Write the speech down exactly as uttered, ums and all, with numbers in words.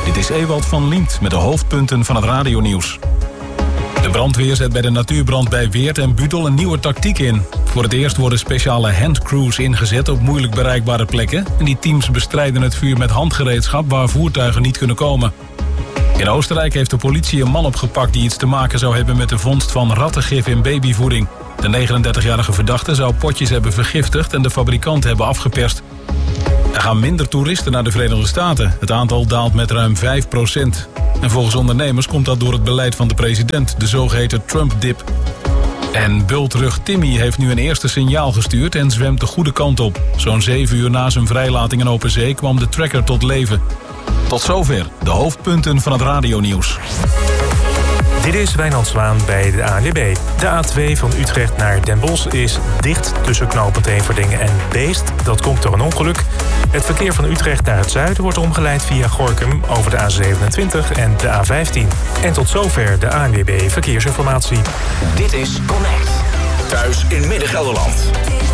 Dit is Ewald van Liemt met de hoofdpunten van het radionieuws. De brandweer zet bij de natuurbrand bij Weert en Budel een nieuwe tactiek in. Voor het eerst worden speciale handcrews ingezet op moeilijk bereikbare plekken. En die teams bestrijden het vuur met handgereedschap waar voertuigen niet kunnen komen. In Oostenrijk heeft de politie een man opgepakt die iets te maken zou hebben met de vondst van rattengif in babyvoeding. De negenendertigjarige verdachte zou potjes hebben vergiftigd en de fabrikant hebben afgeperst. Er gaan minder toeristen naar de Verenigde Staten. Het aantal daalt met ruim vijf procent. En volgens ondernemers komt dat door het beleid van de president, de zogeheten Trump-dip. En bultrug Timmy heeft nu een eerste signaal gestuurd en zwemt de goede kant op. Zo'n zeven uur na zijn vrijlating in open zee kwam de tracker tot leven. Tot zover de hoofdpunten van het radionieuws. Dit is Wijnand Zwaan bij de A N W B. De A twee van Utrecht naar Den Bosch is dicht tussen knooppunt Everdingen en Beest. Dat komt door een ongeluk. Het verkeer van Utrecht naar het zuiden wordt omgeleid via Gorinchem over de A zevenentwintig en de A vijftien. En tot zover de A N W B Verkeersinformatie. Dit is Connect. Thuis in Midden-Gelderland.